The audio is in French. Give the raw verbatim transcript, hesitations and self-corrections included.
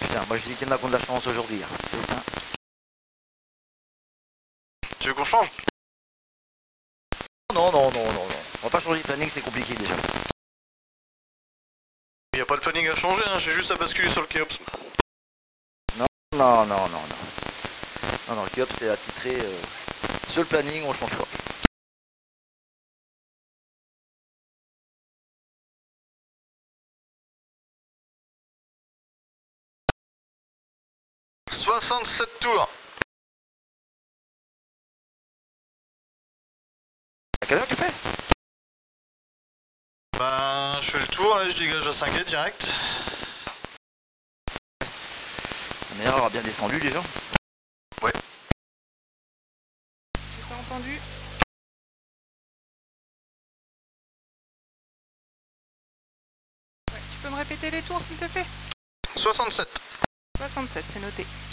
putain, moi je dis qu'il y en a qui ont de la chance aujourd'hui. Hein. Putain. Tu veux qu'on change? Non, non, non, non, non. On va pas changer de planning, c'est compliqué déjà. Il n'y a pas de planning à changer, hein, j'ai juste à basculer sur le Kéops. Non, non, non, non, non. Non, non, le Kéops c'est attitré euh, sur le planning, on change pas. soixante-sept tours. À quelle heure tu fais? Ben, je fais le tour, là, je dégage à cinq direct. La meilleure aura bien descendu déjà. Ouais. J'ai pas entendu. Ouais, tu peux me répéter les tours s'il te plaît? soixante-sept. soixante-sept, c'est noté.